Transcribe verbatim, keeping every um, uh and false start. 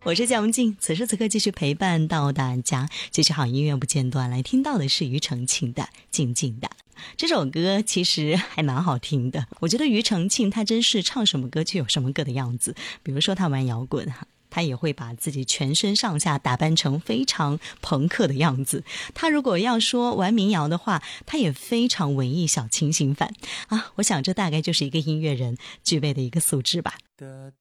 我是蒋静，此时此刻继续陪伴到大家，继续好音乐不间断。来听到的是庾澄庆的《静静的》，这首歌其实还蛮好听的。我觉得庾澄庆他真是唱什么歌就有什么歌的样子。比如说他玩摇滚，他也会把自己全身上下打扮成非常朋克的样子。他如果要说玩民谣的话，他也非常文艺小清新范啊。我想这大概就是一个音乐人具备的一个素质吧。 的